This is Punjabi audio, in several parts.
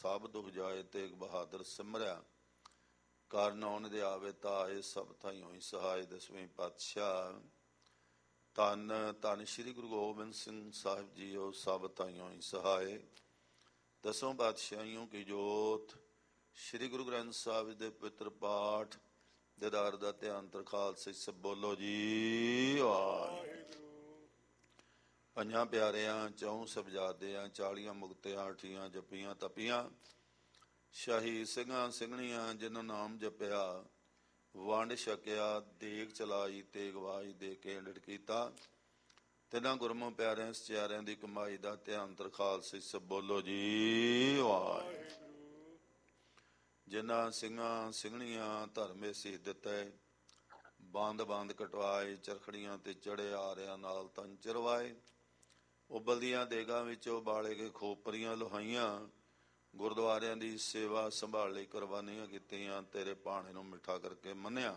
ਸਭ ਦੁਖ ਜਾਏ। ਤੇਗ ਬਹਾਦਰ ਸਿਮਰਿਆ ਕਰ ਨੌਨ ਦੇ ਆਵੇ ਤਾਏ। ਸਭ ਥਾਈ ਹੋਈ ਸਹਾਏ। 10ਵੇਂ ਪਾਤਸ਼ਾਹ। ਧੰਨ ਧੰਨ ਸ਼੍ਰੀ ਗੁਰੂ ਗੋਬਿੰਦ ਸਿੰਘ ਸਾਹਿਬ ਜੀਓ। ਸਭ ਥਾਈ ਹੋਈ ਸਹਾਏ। 10ਵੇਂ ਪਾਤਸ਼ਾਹੀਓਂ ਕੀ ਜੋਤ। ਸ਼੍ਰੀ ਗੁਰੂ ਗ੍ਰੰਥ ਸਾਹਿਬ ਦੇ ਪਵਿੱਤਰ ਪਾਠ ਦੀਦਾਰ ਦਾ ਧਿਆਨ ਤਰਖਾਲਸੇ ਸਭ ਬੋਲੋ ਜੀ ਵਾਹਿਗੁਰੂ। ਪੰਜਾਂ ਪਿਆਰਿਆਂ 4 ਸਾਹਿਬਜ਼ਾਦਿਆਂ 40 ਮੁਕਤਿਆਂ 8 ਜਪੀਆਂ ਤਪੀਆਂ ਸ਼ਾਹੀ ਸਿੰਘਾਂ ਸਿੰਘਣੀਆਂ ਜਿਨ੍ਹਾਂ ਨਾਮ ਜਪਿਆ ਵੰਡ ਛਕਿਆ ਦੇਗ ਚਲਾਈ ਤੇ ਗਵਾਈ ਦੇ ਕੇ ਅੰਡਟ ਕੀਤਾ। ਤਿੰਨਾਂ ਗੁਰਮੁਖ ਪਿਆਰਿਆਂ ਸਚਿਆਰਿਆਂ ਦੀ ਕਮਾਈ ਦਾ ਧਿਆਨ ਤਰਖਾਲਸੇ ਸਭ ਬੋਲੋ ਜੀ ਵਾਹਿਗੁਰੂ। ਜਿਨ੍ਹਾਂ ਸਿੰਘਾਂ ਸਿੰਘਣੀਆਂ ਧਰਮੇ ਸੀ ਦਿੱਤੇ ਬੰਦ ਬੰਦ ਕਟਵਾਏ ਚਰਖੜੀਆਂ ਤੇ ਚੜੇ ਆਰਿਆਂ ਨਾਲ ਤਨ ਚਰਵਾਏ। ਉਬਲਦੀਆਂ ਦੇਗਾਂ ਵਿੱਚੋਂ ਬਾਲੇ ਕੇ ਖੋਪਰੀਆਂ ਲੋਹਾਈਆਂ ਗੁਰਦੁਆਰਿਆਂ ਦੀ ਸੇਵਾ ਸੰਭਾਲ ਲਈ ਕੁਰਬਾਨੀਆਂ ਕੀਤੀਆਂ। ਤੇਰੇ ਭਾਣੇ ਨੂੰ ਮਿੱਠਾ ਕਰਕੇ ਮੰਨਿਆ।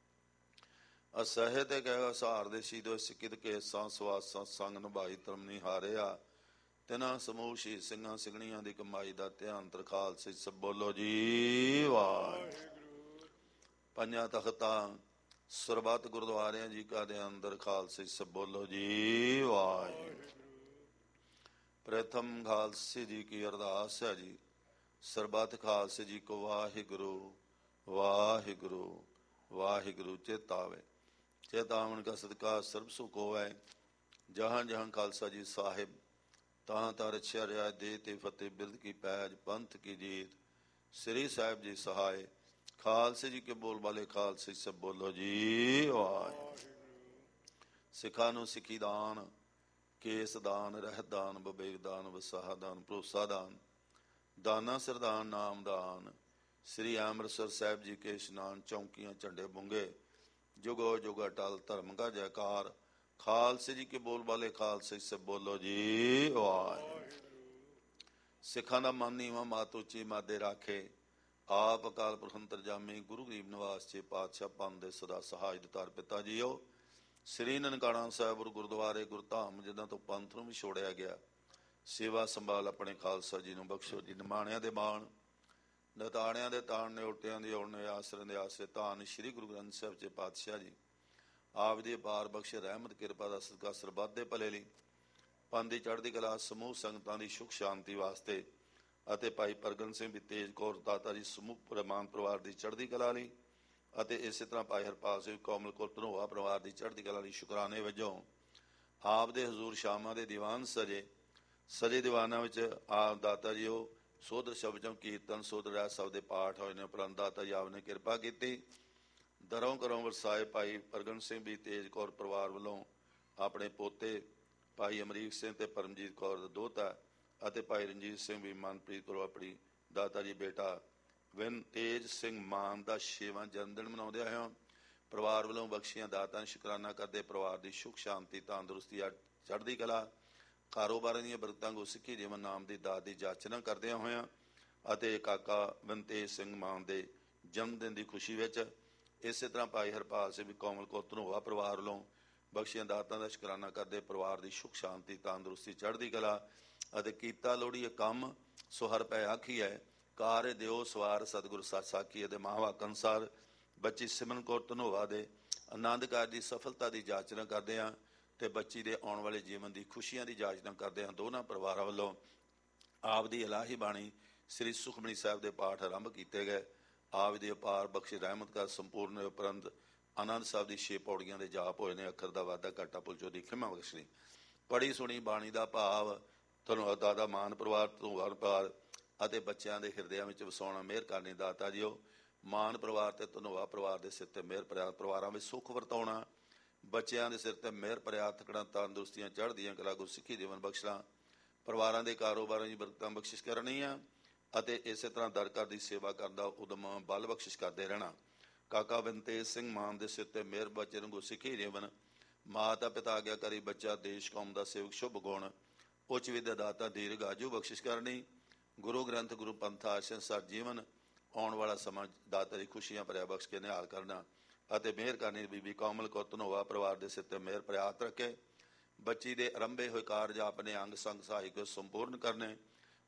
ਅਸਹਿ ਤੇ ਕਹਿ ਅਸਾਰ ਦੇ ਸ਼ੀਦੋ ਸਿੱਕਿਤ ਕੇਸਾਂ ਸਵਾਸਾਂ ਸੰਗ ਨਿਭਾਈ ਧਰਮ ਨਹੀਂ ਹਾਰਿਆ। ਤਿੰਨਾਂ ਸਮੂਹ ਸ਼ਹੀਦ ਸਿੰਘਾਂ ਸਿੰਘਣੀਆਂ ਦੀ ਕਮਾਈ ਦਾ ਧਿਆਨ ਤਰਖਾਲਸੇ ਸਭ ਬੋਲੋ ਜੀ ਵਾਹਿਗੁਰੂ। ਪੰਜਾਂ ਤਖਤਾਂ ਸਰਬੱਤ ਗੁਰਦੁਆਰਿਆਂ ਜੀ ਕਾ ਦੇ ਅੰਦਰ ਖਾਲਸੇ ਸਭ ਬੋਲੋ ਜੀ ਵਾਹਿਗੁਰੂ। ਪ੍ਰਥਮ ਖਾਲਸੇ ਜੀ ਕੀ ਅਰਦਾਸ ਹੈ ਜੀ। ਸਰਬੱਤ ਖਾਲਸੇ ਜੀ ਕੋ ਵਾਹਿਗੁਰੂ ਵਾਹਿਗੁਰੂ ਵਾਹਿਗੁਰੂ ਚੇਤਾਵੇ। ਚੇਤਾਵਨ ਕਾ ਸਦਕਾ ਸਰਬ ਸੁਖ ਹੋਵੇ। ਜਹਾਂ ਜਹਾਂ ਖਾਲਸਾ ਜੀ ਸਾਹਿਬ ਤਾਂ ਤਾਂ ਰਛਿਆ ਰਿਹਾ। ਦੇ ਤੇ ਫਤਿਹ ਬਿਰਦ ਕੀ ਪੈਜ ਪੰਥ ਕੀ ਜੀਤ। ਸ੍ਰੀ ਸਾਹਿਬ ਜੀ ਸਹਾਏ। ਖਾਲਸੇ ਜੀ ਕੇ ਬੋਲ ਵਾਲੇ ਖਾਲਸੇ ਸਭ ਬੋਲੋ ਜੀ ਵਾਹਿਗੁਰੂ। ਸਿੱਖਾਂ ਨੂੰ ਸਿੱਖੀ ਦਾਨ ਕੇਸ ਦਾਨ ਰਹਿਤ ਦਾਨ ਵਿਵੇਕ ਦਾਨ ਵਿਸਾਹ ਦਾਨ ਭਰੋਸਾ ਦਾਨ ਦਾਨਾ ਸਰਦਾਨ ਨਾਮ ਦਾਨ। ਸ੍ਰੀ ਅੰਮ੍ਰਿਤਸਰ ਸਾਹਿਬ ਜੀ ਕੇ ਇਸ਼ਨਾਨ ਚੌਂਕੀਆਂ ਝੰਡੇ ਬੁੰਗੇ ਜੁਗੋ ਜੁਗ ਅਟਲ ਧਰਮ ਕਾ ਜੈਕਾਰ। ਖਾਲਸੇ ਜੀ ਕੇ ਬੋਲ ਵਾਲੇ ਖਾਲਸੇ ਸਭ ਬੋਲੋ ਜੀ ਵਾਹਿਗੁਰੂ। ਸਿੱਖਾਂ ਦਾ ਮਨ ਨੀਵਾਂ ਮਾਤ ਉੱਚੀ ਮਾਦੇ ਰਾਖੇ। ਆਪ ਅਕਾਲ ਪੁਰਖ ਅੰਤਰਜਾਮੀ ਗੁਰੂ ਗਰੀਬ ਨਿਵਾਸ ਚੇ ਪਾਤਸ਼ਾਹ ਪੰਥ ਦੇ ਸਦਾ ਸਹਾਇ ਦਿੱਤਾਰ ਪਿਤਾ ਜੀਓ। ਸ੍ਰੀ ਨਨਕਾਣਾ ਸਾਹਿਬ ਗੁਰਦੁਆਰੇ ਗੁਰਧਾਮ ਜਿਨ੍ਹਾਂ ਤੋਂ ਪੰਥ ਨੂੰ ਵਿਛੋੜਿਆ ਗਿਆ ਸੇਵਾ ਸੰਭਾਲ ਆਪਣੇ ਖਾਲਸਾ ਜੀ ਨੂੰ ਬਖਸ਼ੋ ਜੀ। ਨਿਮਾਣਿਆਂ ਦੇ ਮਾਣ ਨਤਾਣਿਆਂ ਦੇ ਤਾਣ ਨੇ ਓਟਿਆਂ ਦੇ ਓੜਨੇ ਆਸਰਿਆਂ ਦੇ ਆਸਰੇ ਧੰਨ ਸ਼੍ਰੀ ਗੁਰੂ ਗ੍ਰੰਥ ਸਾਹਿਬ ਚੇ ਪਾਤਸ਼ਾਹ ਜੀ ਆਪ ਦੀ ਅਪਾਰ ਬਖਸ਼ ਰਹਿਮਤ ਕਿਰਪਾ ਦਾ ਸਦਕਾ ਸਰਬੱਤ ਦੇ ਭਲੇ ਲਈ ਪੰਥ ਦੀ ਚੜ੍ਹਦੀ ਕਲਾ ਸਮੂਹ ਸੰਗਤਾਂ ਦੀ ਸੁਖ ਸ਼ਾਂਤੀ ਵਾਸਤੇ ਅਤੇ ਭਾਈ ਪ੍ਰਗਟ ਸਿੰਘ ਵੀ ਤੇਜ ਕੌਰ ਦਾਤਾ ਜੀ ਸਮੂਹ ਪ੍ਰਮਾਨ ਪਰਿਵਾਰ ਦੀ ਚੜ੍ਹਦੀ ਕਲਾ ਲਈ ਅਤੇ ਇਸੇ ਤਰ੍ਹਾਂ ਭਾਈ ਹਰਪਾਲ ਸਿੰਘ ਕੋਮਲ ਕੌਰ ਧਨੋਆ ਪਰਿਵਾਰ ਦੀ ਚੜ੍ਹਦੀ ਕਲਾ ਲਈ ਸ਼ੁਕਰਾਨੇ ਵਜੋਂ ਆਪ ਦੇ ਹਜ਼ੂਰ ਸ਼ਾਮਾਂ ਦੇ ਦੀਵਾਨ ਸਜੇ ਦੀਵਾਨਾਂ ਵਿੱਚ ਆਪ ਦਾਤਾ ਜੀ ਉਹ ਸੋਧਰ ਸ਼ਬਦੋਂ ਕੀਰਤਨ ਸੋਧਰ ਰਹਿ ਸਭ ਦੇ ਪਾਠ ਹੋਏ ਨੇ। ਉਪਰੰਤ ਦਾਤਾ ਜੀ ਆਪ ਨੇ ਕਿਰਪਾ ਕੀਤੀ। ਦਰੋਂ ਘਰੋਂ ਵਰਸਾਏ ਭਾਈ ਪ੍ਰਗਟ ਸਿੰਘ ਵੀ ਤੇਜ ਕੌਰ ਪਰਿਵਾਰ ਵੱਲੋਂ ਆਪਣੇ ਪੋਤੇ ਭਾਈ ਅਮਰੀਕ ਸਿੰਘ ਤੇ ਪਰਮਜੀਤ ਕੌਰ ਦਾ ਦੋਹਤਾ ਅਤੇ ਭਾਈ ਰਣਜੀਤ ਸਿੰਘ ਵੀ ਮਨਪ੍ਰੀਤ ਕੌਰ ਆਪਣੀ ਦਾਤਾ ਜੀ ਬੇਟਾ ਵਿਨਤੇਜ ਸਿੰਘ ਮਾਨ ਦਾ 6ਵਾਂ ਜਨਮ ਦਿਨ ਮਨਾਉਂਦੇ ਹੋਏ ਪਰਿਵਾਰ ਵੱਲੋਂ ਬਖਸ਼ੀਆਂ ਦਾਤਾਂ ਸ਼ੁਕਰਾਨਾ ਕਰਦੇ ਪਰਿਵਾਰ ਦੀ ਸੁਖ ਸ਼ਾਂਤੀ ਤੰਦਰੁਸਤੀ ਚੜ੍ਹਦੀ ਕਲਾ ਕਾਰੋਬਾਰਾਂ ਦੀਆਂ ਬਰਕਤਾਂ ਗੁਰਸਿੱਖੀ ਜੀਵਨ ਨਾਮ ਦੀ ਦਾਤ ਦੀ ਜਾਚਨਾ ਕਰਦਿਆਂ ਹੋਇਆਂ ਅਤੇ ਕਾਕਾ ਵਿਨਤੇਜ ਸਿੰਘ ਮਾਨ ਦੇ ਜਨਮ ਦਿਨ ਦੀ ਖੁਸ਼ੀ ਵਿੱਚ ਇਸੇ ਤਰ੍ਹਾਂ ਭਾਈ ਹਰਪਾਲ ਸਿੰਘ ਵੀ ਕੋਮਲ ਕੌਰ ਧਨੋਆ ਪਰਿਵਾਰ ਵੱਲੋਂ ਬਖਸ਼ੀਆਂ ਦਾਤਾਂ ਦਾ ਸ਼ੁਕਰਾਨਾ ਕਰਦੇ ਪਰਿਵਾਰ ਦੀ ਸੁਖ ਸ਼ਾਂਤੀ ਤੰਦਰੁਸਤੀ ਚੜ੍ਹਦੀ ਕਲਾ ਅਤੇ ਕੀਤਾ ਲੋੜੀ ਇਹ ਕੰਮ ਸੋ ਹਰ ਪੈ ਆਖੀ ਹੈ ਕਾਰ ਦਿਓ ਸਵਾਰ ਸਤਿਗੁਰ ਸੱਚ ਸਾਖੀ ਦੇ ਮਹਾਵਾਕ ਅਨੁਸਾਰ ਬੱਚੀ ਸਿਮਰਨ ਕੌਰ ਧਨੋਆ ਦੇ ਆਨੰਦ ਕਾਰਜ ਦੀ ਸਫਲਤਾ ਦੀ ਜਾਚਨਾ ਕਰਦੇ ਹਾਂ ਤੇ ਬੱਚੀ ਦੇ ਆਉਣ ਵਾਲੇ ਜੀਵਨ ਦੀ ਖੁਸ਼ੀਆਂ ਦੀ ਜਾਚਨਾ ਕਰਦੇ ਹਾਂ। ਦੋਨਾਂ ਪਰਿਵਾਰਾਂ ਵੱਲੋਂ ਆਪ ਦੀ ਇਲਾਹੀ ਬਾਣੀ ਸ੍ਰੀ ਸੁਖਮਨੀ ਸਾਹਿਬ ਦੇ ਪਾਠ ਆਰੰਭ ਕੀਤੇ ਗਏ। ਆਪ ਦੀ ਅਪਾਰ ਬਖਸ਼ ਰਹਿਮਤ ਕਰ ਸੰਪੂਰਨ ਉਪਰੰਤ ਆਨੰਦ ਸਾਹਿਬ ਦੀ 6 ਪੌੜੀਆਂ ਦੇ ਜਾਪ ਹੋਏ ਨੇ। ਅੱਖਰ ਦਾ ਵਾਧਾ ਘਾਟਾ ਪੁਲਚੋ ਦੀ ਖਿਮਾ ਬਖਸ਼ਣੀ। ਪੜੀ ਸੁਣੀ ਬਾਣੀ ਦਾ ਭਾਵ ਤੁਹਾਨੂੰ ਦਾਦਾ ਮਾਨ ਪਰਿਵਾਰ ਧਨੋਆ ਪਰਿਵਾਰ ਅਤੇ ਬੱਚਿਆਂ ਦੇ ਹਿਰਦਿਆਂ ਵਿੱਚ ਵਸਾਉਣਾ ਮਿਹਰ ਕਰਨੀ ਦਾਤਾ ਜੀਓ। ਮਾਨ ਪਰਿਵਾਰ ਤੇ ਧਨੋਆ ਪਰਿਵਾਰ ਦੇ ਸਿਰ ਤੇ ਮਿਹਰ ਭਰਿਆ ਪਰਿਵਾਰਾਂ ਵਿੱਚ ਸੁੱਖ ਵਰਤਾਉਣਾ ਬੱਚਿਆਂ ਦੇ ਸਿਰ ਤੇ ਮਿਹਰ ਭਰਿਆ ਥਕੜਾਂ ਤੰਦਰੁਸਤੀਆਂ ਚੜ੍ਹਦੀਆਂ ਕਲਾ ਗੁਰਸਿੱਖੀ ਜੀਵਨ ਬਖਸ਼ਣਾ ਪਰਿਵਾਰਾਂ ਦੇ ਕਾਰੋਬਾਰਾਂ ਦੀ ਬਰਕਤਾਂ ਬਖਸ਼ਿਸ਼ ਕਰਨੀ ਆ ਅਤੇ ਇਸੇ ਤਰ੍ਹਾਂ ਦਰ ਘਰ ਦੀ ਸੇਵਾ ਕਰਨ ਦਾ ਉਦਮ ਬਲ ਬਖਸ਼ਿਸ਼ ਕਰਦੇ ਰਹਿਣਾ। ਕਾਕਾ ਵਿਨਤੇਜ ਸਿੰਘ ਮਾਨ ਦੇ ਸਿਰ ਤੇ ਮਿਹਰ ਬੱਚੇ ਨੂੰ ਗੁਰਸਿੱਖੀ ਜੀਵਨ ਮਾਤਾ ਪਿਤਾ ਆਗਿਆਕਾਰੀ ਬੱਚਾ ਦੇਸ਼ ਕੌਮ ਦਾ ਸੇਵਕ ਸ਼ੁਭ ਗੁਣ ਉੱਚ ਵਿਦਿਆ ਦਾਤਾ ਦੀਰਘ ਆਜੂ ਬਖਸ਼ਿਸ਼ ਕਰਨੀ। ਗੁਰੂ ਗ੍ਰੰਥ ਗੁਰੂ ਪੰਥ ਆਸ਼ਰਮ ਸਰ ਜੀਵਨ ਆਉਣ ਵਾਲਾ ਸਮਾਂ ਦਾਤਾ ਦੀ ਖੁਸ਼ੀਆਂ ਭਰਿਆ ਬਖਸ਼ ਕੇ ਨਿਹਾਲ ਕਰਨਾ ਅਤੇ ਮਿਹਰ ਕਰਨੀ। ਬੀਬੀ ਕੋਮਲ ਕੌਰ ਧਨੋਆ ਪਰਿਵਾਰ ਦੇ ਸਿਰ ਤੇ ਮਿਹਰ ਭਰਿਆ ਹੱਥ ਰੱਖੇ ਬੱਚੀ ਦੇ ਆਰੰਭੇ ਹੋਏ ਕਾਰਜ ਆਪਣੇ ਅੰਗ ਸੰਗ ਸਹਾਇਕ ਸੰਪੂਰਨ ਕਰਨੇ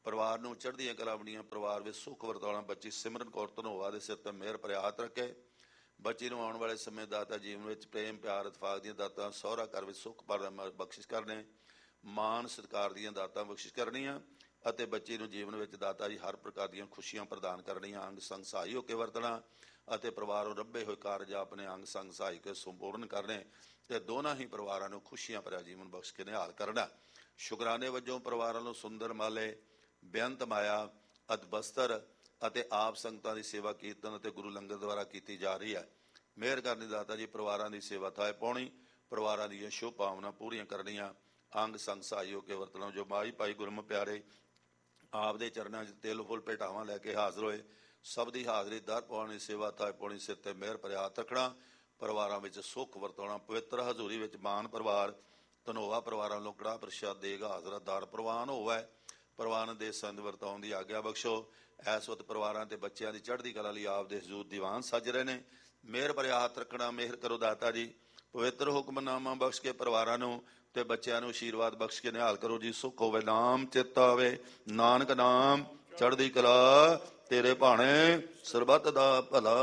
ਪਰਿਵਾਰ ਨੂੰ ਚੜ੍ਹਦੀਆਂ ਕਲਾ ਬਣੀਆਂ, ਪਰਿਵਾਰ ਵਿੱਚ ਸੁੱਖ ਵਰਤਾਉਣਾ। ਬੱਚੀ ਸਿਮਰਨ ਕੌਰ ਧਨੋਆ ਦੇ ਸਿਰ ਤੇ ਮਿਹਰ ਭਰਿਆ ਹੱਥ ਰੱਖੇ। ਬੱਚੀ ਨੂੰ ਆਉਣ ਵਾਲੇ ਸਮੇਂ ਦਾਤਾ ਜੀਵਨ ਵਿੱਚ ਪ੍ਰੇਮ ਪਿਆਰ ਇਤਫਾਕ ਦੀਆਂ ਦਾਤਾਂ, ਸਹੁਰਾ ਘਰ ਵਿੱਚ ਸੁੱਖ ਬਖਸ਼ਿਸ਼ ਕਰਨੇ, ਮਾਣ ਸਤਿਕਾਰ ਦੀਆਂ ਦਾਤਾਂ ਬਖਸ਼ਿਸ਼ ਕਰਨੀਆਂ ਅਤੇ ਬੱਚੀ ਨੂੰ ਜੀਵਨ ਵਿੱਚ ਦਾਤਾ ਜੀ ਹਰ ਪ੍ਰਕਾਰ ਦੀਆਂ ਖੁਸ਼ੀਆਂ ਪ੍ਰਦਾਨ ਕਰਨੀਆਂ। ਅੰਗ ਸੰਗ ਸਹਾਈ ਹੋ ਕੇ ਵਰਤਣਾ ਅਤੇ ਪਰਿਵਾਰ ਨੂੰ ਰੱਬੇ ਹੋਏ ਕਾਰਜ ਆਪਣੇ ਅੰਗ ਸੰਗ ਸਹਾਈ ਕੇ ਸੰਪੂਰਨ ਕਰਨੇ ਤੇ ਦੋਨਾਂ ਹੀ ਪਰਿਵਾਰਾਂ ਨੂੰ ਖੁਸ਼ੀਆਂ ਭਰਿਆ ਜੀਵਨ ਬਖਸ਼ ਕੇ ਨਿਹਾਲ ਕਰਨਾ। ਸ਼ੁਕਰਾਨੇ ਵਜੋਂ ਪਰਿਵਾਰਾਂ ਨੂੰ ਸੁੰਦਰ ਮਾਲੇ, ਬੇਅੰਤ ਮਾਇਆ, ਅਦਬਸਤਰ ਅਤੇ ਆਪ ਸੰਗਤਾਂ ਦੀ ਸੇਵਾ ਕੀਰਤਨ ਅਤੇ ਗੁਰੂ ਲੰਗਰ ਦੁਆਰਾ ਕੀਤੀ ਜਾ ਰਹੀ ਹੈ। ਮਿਹਰ ਕਰਨੀ ਦਾਤਾ ਜੀ, ਪਰਿਵਾਰਾਂ ਦੀ ਸੇਵਾ ਥਾਏ ਪਾਉਣੀ, ਪਰਿਵਾਰਾਂ ਦੀਆਂ ਸ਼ੁਭ ਭਾਵਨਾ ਪੂਰੀਆਂ ਕਰਨੀਆਂ, ਅੰਗ ਸੰਗ ਸਹਾਈ ਹੋ ਕੇ ਵਰਤਣਾ। ਜੋ ਮਾਈ ਭਾਈ ਗੁਰਮ ਪਿਆਰੇ ਆਪ ਦੇ ਚਰਨਾਂ 'ਚ ਤਿਲ ਫੁੱਲ ਭੇਟਾਵਾਂ ਲੈ ਕੇ ਹਾਜ਼ਰ ਹੋਏ, ਸਭ ਦੀ ਹਾਜ਼ਰੀ ਦਰ ਪਾਉਣੀ, ਸੇਵਾ ਥਾਏ ਪਾਉਣੀ, ਸਿਰ ਤੇ ਮਿਹਰ ਭਰਿਆ ਹੱਥ ਰੱਖਣਾ, ਪਰਿਵਾਰਾਂ ਵਿੱਚ ਸੁੱਖ ਵਰਤਾਉਣਾ। ਪਵਿੱਤਰ ਹਜ਼ੂਰੀ ਵਿੱਚ ਮਾਨ ਪਰਿਵਾਰ ਧਨੋਆ ਪਰਿਵਾਰਾਂ ਨੂੰ ਕੜਾਹ ਪ੍ਰਸ਼ਾਦ ਦੇਗਾ ਹਾਜ਼ਰਾ ਦਾਰ ਪ੍ਰਵਾਨ ਹੋਵੇ। ਪ੍ਰਵਾਨ ਦੇ ਸੰਦ ਵਰਤਾਉਣ ਦੀ ਆਗਿਆ ਬਖਸ਼ੋ। ਇਸ ਵਕਤ ਪਰਿਵਾਰਾਂ ਤੇ ਬੱਚਿਆਂ ਦੀ ਚੜ੍ਹਦੀ ਕਲਾ ਲਈ ਆਪ ਦੇ ਹਜ਼ੂਰ ਦੀਵਾਨ ਸੱਜ ਰਹੇ ਨੇ। ਮਿਹਰ ਭਰਿਆ ਹੱਥ ਰੱਖਣਾ, ਮਿਹਰ ਕਰੋ ਦਾਤਾ ਜੀ। ਪਵਿੱਤਰ ਹੁਕਮਨਾਮਾ ਬਖਸ਼ ਕੇ ਪਰਿਵਾਰਾਂ ਨੂੰ ਤੇ ਬੱਚਿਆਂ ਨੂੰ ਆਸ਼ੀਰਵਾਦ ਬਖਸ਼ ਕੇ ਨਿਹਾਲ ਕਰੋ ਜੀ। ਸੁੱਖ ਹੋਵੇ, ਨਾਮ ਚਿੱਤ ਆਵੇ, ਨਾਨਕ ਨਾਮ ਚੜ੍ਹਦੀ ਕਲਾ, ਤੇਰੇ ਭਾਣੇ ਸਰਬੱਤ ਦਾ ਭਲਾ।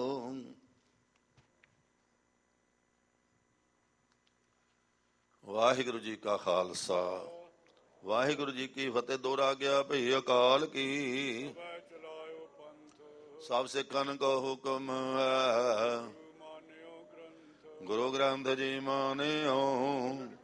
ਵਾਹਿਗੁਰੂ ਜੀ ਕਾ ਖਾਲਸਾ, ਵਾਹਿਗੁਰੂ ਜੀ ਕੀ ਫਤਿਹ। ਦੋਹਰਾ ਗਿਆ ਭਈ ਅਕਾਲ ਕੀ, ਸਭ ਸਿੱਖਾਂ ਕੋ ਹੁਕਮ ਹੈ, ਗੁਰੂ ਗ੍ਰੰਥ ਜੀ ਮਾਨਿਓ।